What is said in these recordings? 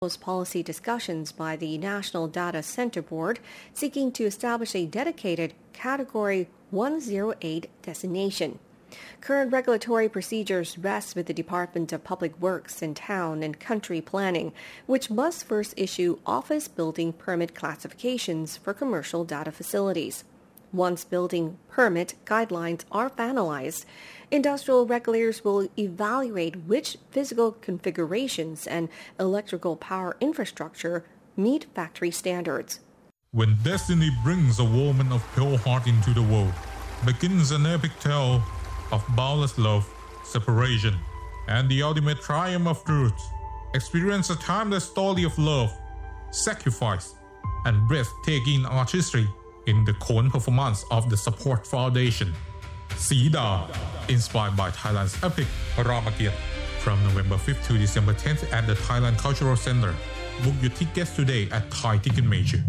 policy discussions by the National Data Center Board, seeking to establish a dedicated Category 108 designation. Current regulatory procedures rest with the Department of Public Works and Town and Country Planning, which must first issue office building permit classifications for commercial data facilities. Once building permit guidelines are finalized, industrial regulators will evaluate which physical configurations and electrical power infrastructure meet factory standards. When destiny brings a woman of pure heart into the world, begins an epic tale of boundless love, separation, and the ultimate triumph of truth. Experience a timeless story of love, sacrifice, and breathtaking artistry in the Khon performance of the Support Foundation. Sida, inspired by Thailand's epic Ramakiat, from November 5th to December 10th at the Thailand Cultural Center. Book your tickets today at Thai Ticket Major.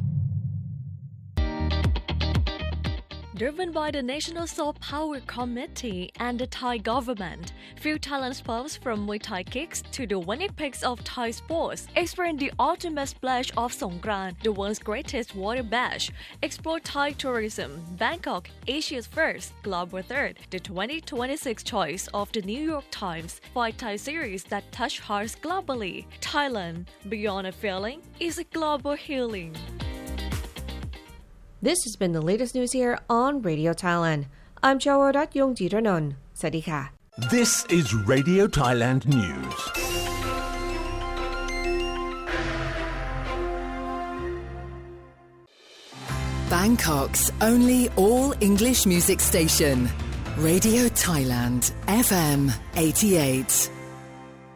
Driven by the National Soft Power Committee and the Thai government, fuel Thailand's pulse from Muay Thai kicks to the winning peaks of Thai sports. Experience the ultimate splash of Songkran, the world's greatest water bash. Explore Thai tourism. Bangkok, Asia's first, global third, the 2026 choice of the New York Times. 5 Thai series that touch hearts globally. Thailand, beyond a feeling, is a global healing. This has been the latest news here on Radio Thailand. I'm Chawarat Yongjitranon. Sadika. This is Radio Thailand News. Bangkok's only all-English music station. Radio Thailand, FM 88.